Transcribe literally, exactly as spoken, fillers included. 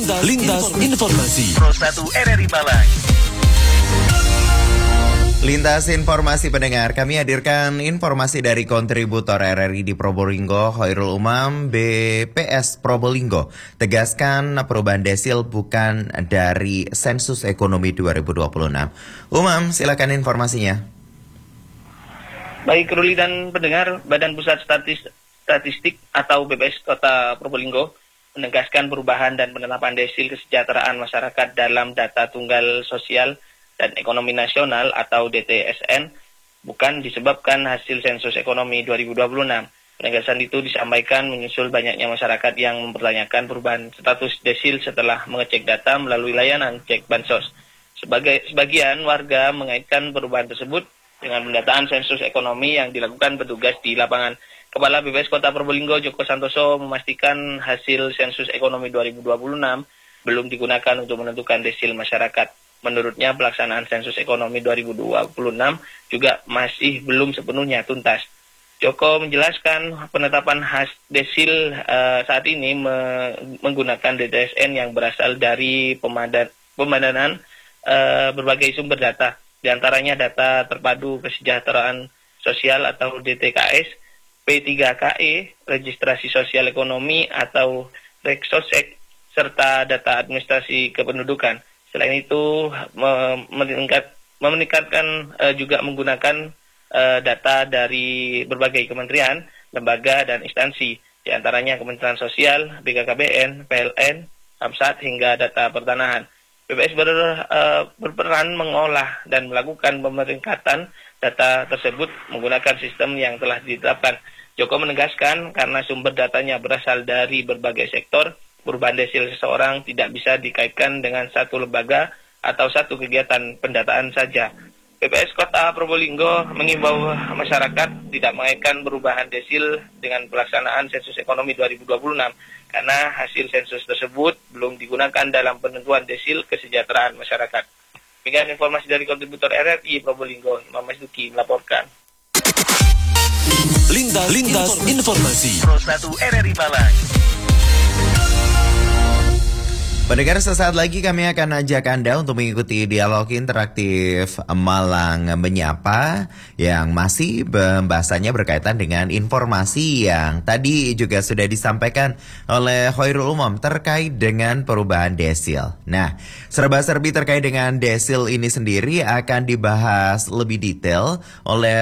Lintas, Lintas Informasi Pro satu R R I Malang. Lintas informasi pendengar, kami hadirkan informasi dari kontributor R R I di Probolinggo, Khairul Umam, B P S Probolinggo. Tegaskan perubahan desil bukan dari sensus ekonomi dua ribu dua puluh enam. Umam, silakan informasinya. Baik, Ruli dan pendengar, Badan Pusat Statis, Statistik atau B P S Kota Probolinggo menegaskan perubahan dan penetapan desil kesejahteraan masyarakat dalam data tunggal sosial dan ekonomi nasional atau D T S N bukan disebabkan hasil sensus ekonomi dua ribu dua puluh enam. Penegasan itu disampaikan menyusul banyaknya masyarakat yang mempertanyakan perubahan status desil setelah mengecek data melalui layanan cek bansos. Sebagai sebagian warga mengaitkan perubahan tersebut dengan pendataan sensus ekonomi yang dilakukan petugas di lapangan. Kepala B P S Kota Probolinggo Joko Santoso memastikan hasil sensus ekonomi dua ribu dua puluh enam belum digunakan untuk menentukan desil masyarakat. Menurutnya pelaksanaan sensus ekonomi dua ribu dua puluh enam juga masih belum sepenuhnya tuntas. Joko menjelaskan penetapan has desil uh, saat ini me- menggunakan D T S N yang berasal dari pemadat- pemadanan uh, berbagai sumber data, di antaranya data terpadu kesejahteraan sosial atau D T K S, P tiga K E, registrasi sosial ekonomi atau Reksosek, serta data administrasi kependudukan. Selain itu, meningkat, meningkatkan uh, juga menggunakan uh, data dari berbagai kementerian, lembaga, dan instansi, di antaranya Kementerian Sosial, B K K B N, P L N, Samsat, hingga data pertanahan. B P S ber, uh, berperan mengolah dan melakukan pemeringkatan data tersebut menggunakan sistem yang telah ditetapkan. Joko menegaskan karena sumber datanya berasal dari berbagai sektor, perubahan desil seseorang tidak bisa dikaitkan dengan satu lembaga atau satu kegiatan pendataan saja. B P S Kota Probolinggo mengimbau masyarakat tidak mengaitkan perubahan desil dengan pelaksanaan sensus ekonomi dua ribu dua puluh enam karena hasil sensus tersebut belum digunakan dalam penentuan desil kesejahteraan masyarakat. Demikian informasi dari kontributor R R I Probolinggo, Imam Masduki melaporkan. Lintas, Lintas Informasi Pro satu R R I Malang. Pendengar, sesaat lagi kami akan ajak Anda untuk mengikuti dialog interaktif Malang Menyapa yang masih pembahasannya berkaitan dengan informasi yang tadi juga sudah disampaikan oleh Khairul Umam terkait dengan perubahan desil. Nah, serba-serbi terkait dengan desil ini sendiri akan dibahas lebih detail oleh